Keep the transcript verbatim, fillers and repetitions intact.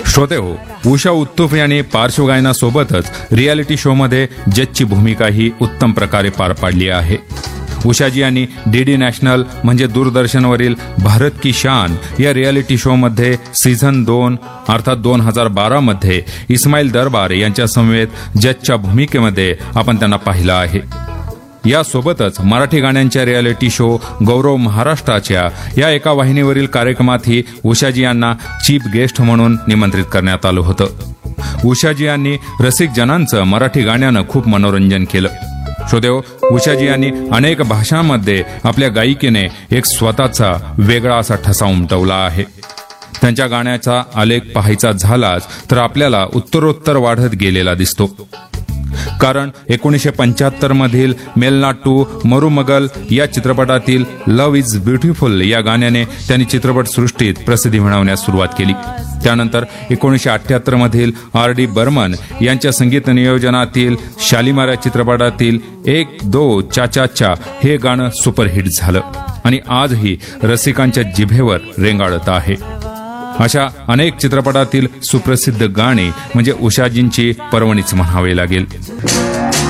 श्रोतेहो, उषा उत्तुप यांनी पार्श्वगायनासोबतच रियालिटी शोमध्ये जजची भूमिकाही उत्तम प्रकारे पार पाडली आहे. उषाजी यांनी डीडी नॅशनल म्हणजे दूरदर्शनवरील भारत की शान या रियालिटी शोमध्ये सीझन दोन अर्थात दोन हजार बारा मध्ये इस्माईल दरबार यांच्या समवेत जजच्या भूमिकेमध्ये आपण त्यांना पाहिलं आहे. यासोबतच मराठी गाण्यांच्या रियालिटी शो गौरव महाराष्ट्राच्या या एका वाहिनीवरील कार्यक्रमातही उषाजी यांना चीफ गेस्ट म्हणून निमंत्रित करण्यात आलं होतं. उषाजी यांनी रसिक जनांचं मराठी गाण्यानं खूप मनोरंजन केलं. श्रोतेहो, उषाजी यांनी अनेक भाषांमध्ये आपल्या गायिकेने एक स्वतःचा वेगळा असा ठसा उमटवला आहे. त्यांच्या गाण्याचा आलेख पाहायचा झालाच तर आपल्याला उत्तरोत्तर वाढत गेलेला दिसतो. कारण एकोणीसशे पंच्याहत्तर मधील मेलनाटू मरुमगल या चित्रपटातील लव्ह इज ब्युटिफुल या गाण्याने त्यांनी चित्रपटसृष्टीत प्रसिद्धी मिळवण्यास सुरुवात केली. त्यानंतर एकोणीसशे अठ्ठ्याहत्तर मधील आर डी बर्मन यांच्या संगीत नियोजनातील शालिमार या चित्रपटातील एक दो चा चा चा हे गाणं सुपरहिट झालं आणि आजही रसिकांच्या जिभेवर रेंगाळत आहे. अशा अनेक चित्रपटातील सुप्रसिद्ध गाणी म्हणजे उषाजींची पर्वणीच म्हणावे लागेल.